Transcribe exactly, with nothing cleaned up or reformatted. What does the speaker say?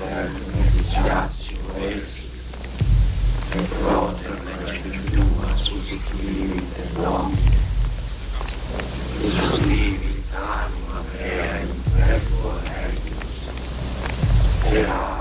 iniziazio essi, e protegere tua sostituivi nomine, sostituivi anima mea in perpetuo ex, spera